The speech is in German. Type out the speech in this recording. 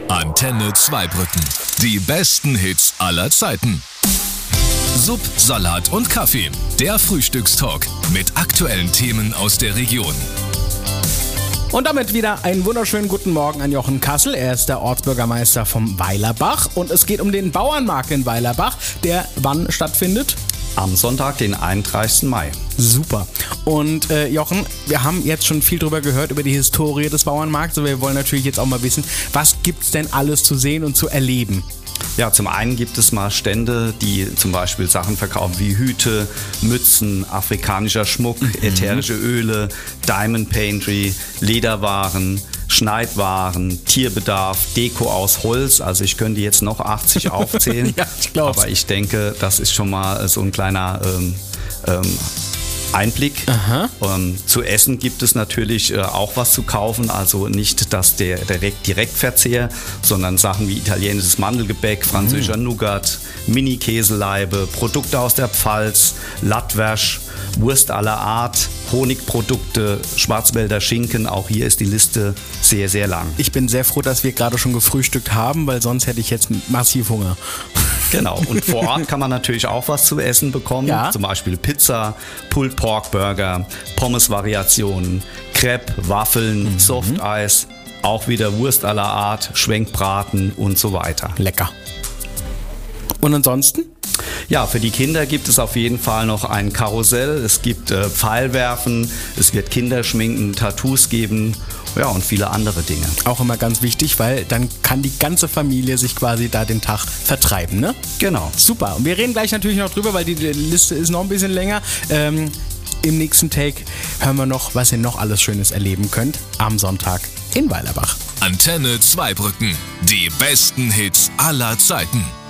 Antenne Zweibrücken. Die besten Hits aller Zeiten. Sub, Salat und Kaffee. Der Frühstückstalk mit aktuellen Themen aus der Region. Und damit wieder einen wunderschönen guten Morgen an Jochen Kassel. Er ist der Ortsbürgermeister vom Weilerbach. Und es geht um den Bauernmarkt in Weilerbach, der wann stattfindet? Am Sonntag, den 31. Mai. Super. Und Jochen, wir haben jetzt schon viel drüber gehört, über die Historie des Bauernmarkts. Und wir wollen natürlich jetzt auch mal wissen, was gibt's denn alles zu sehen und zu erleben? Ja, zum einen gibt es mal Stände, die zum Beispiel Sachen verkaufen wie Hüte, Mützen, afrikanischer Schmuck, ätherische Öle, Diamond Paintery, Lederwaren, Schneidwaren, Tierbedarf, Deko aus Holz. Also ich könnte jetzt noch 80 aufzählen. Ja, ich glaube. Aber ich denke, das ist schon mal so ein kleiner Einblick. Zu essen gibt es natürlich auch was zu kaufen, also nicht der Direktverzehr, sondern Sachen wie italienisches Mandelgebäck, französischer Nougat, Mini-Käseleibe, Produkte aus der Pfalz, Latwersch, Wurst aller Art, Honigprodukte, Schwarzwälder Schinken. Auch hier ist die Liste sehr, sehr lang. Ich bin sehr froh, dass wir gerade schon gefrühstückt haben, weil sonst hätte ich jetzt massiv Hunger. Genau, und vor Ort kann man natürlich auch was zu essen bekommen, zum Beispiel Pizza, Pulled Pork Burger, Pommes-Variationen, Crepe, Waffeln, Softeis, auch wieder Wurst aller Art, Schwenkbraten und so weiter. Lecker. Und ansonsten? Ja, für die Kinder gibt es auf jeden Fall noch ein Karussell, es gibt Pfeilwerfen, es wird Kinderschminken, Tattoos geben, ja, und viele andere Dinge. Auch immer ganz wichtig, weil dann kann die ganze Familie sich quasi da den Tag vertreiben, ne? Genau. Super. Und wir reden gleich natürlich noch drüber, weil die Liste ist noch ein bisschen länger. Im nächsten Take hören wir noch, was ihr noch alles Schönes erleben könnt am Sonntag in Weilerbach. Antenne Zweibrücken. Die besten Hits aller Zeiten.